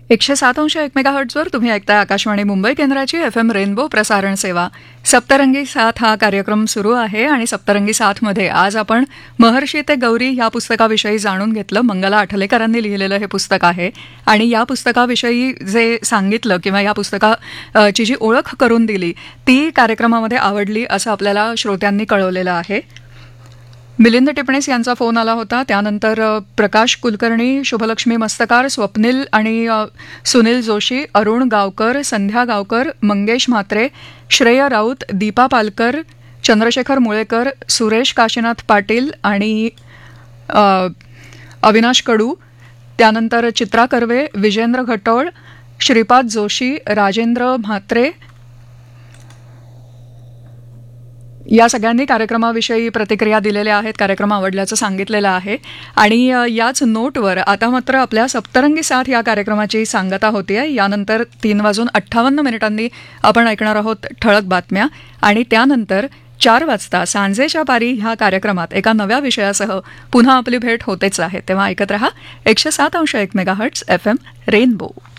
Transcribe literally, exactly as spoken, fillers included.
एकशे सात अंश एक मेगाहर्ट्झवर तुम्ही ऐकताय आकाशवाणी मुंबई केंद्राची एफ एम रेनबो प्रसारण सेवा. सप्तरंगी साथ हा कार्यक्रम सुरू आहे आणि सप्तरंगी साथमध्ये आज आपण महर्षी ते गौरी या पुस्तकाविषयी जाणून घेतलं. मंगला आठलेकरांनी लिहिलेलं हे पुस्तक आहे आणि या पुस्तकाविषयी जे सांगितलं किंवा या पुस्तकाची जी ओळख करून दिली ती कार्यक्रमामध्ये आवडली असं आपल्याला श्रोत्यांनी कळवलेलं आहे. मिलिंद टिपणेस यांचा फोन आला होता. त्यानंतर प्रकाश कुलकर्णी, शुभलक्ष्मी मस्तकार, स्वप्नील आणि सुनील जोशी, अरुण गावकर, संध्या गावकर, मंगेश म्हात्रे, श्रेय राऊत, दीपा पालकर, चंद्रशेखर मुळेकर, सुरेश काशीनाथ पाटील आणि अविनाश कडू, त्यानंतर चित्रा कर्वे, विजेंद्र घटोळ, श्रीपाद जोशी, राजेंद्र म्हात्रे या सगळ्यांनी कार्यक्रमाविषयी प्रतिक्रिया दिलेल्या आहेत. कार्यक्रम आवडल्याचं सांगितलेलं आहे आणि याच नोटवर आता मात्र आपल्या सप्तरंगी साथ या कार्यक्रमाची सांगता होती आहे. यानंतर तीन वाजून अठ्ठावन्न मिनिटांनी आपण ऐकणार आहोत ठळक बातम्या आणि त्यानंतर चार वाजता सांजेच्या पारी ह्या कार्यक्रमात एका नव्या विषयासह पुन्हा आपली भेट होतेच आहे. तेव्हा ऐकत रहा एकशे सात अंश एक मेगाहर्ट्झ एफ एम रेनबो.